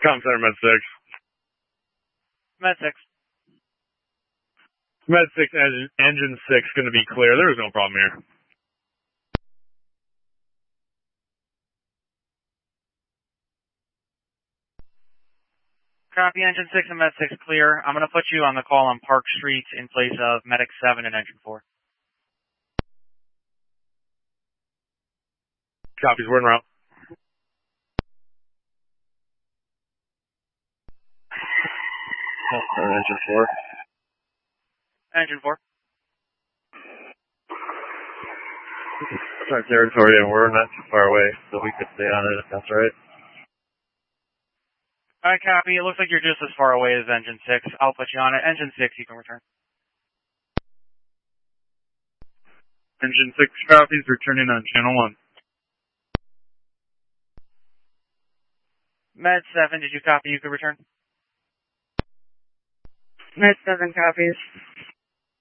Com Center, Med 6. Med 6. Med 6, engine 6 going to be clear. There is no problem here. Copy, engine 6 and Med 6 clear. I'm going to put you on the call on Park Street in place of Medic 7 and engine 4. Copies, we're en route. Engine 4. Engine 4. That's our territory, and we're not too far away, so we could stay on it if that's right. Alright, copy. It looks like you're just as far away as engine 6. I'll put you on it. Engine 6, you can return. Engine 6 copies, returning on channel 1. Med 7, did you copy? You can return. Med 7 copies.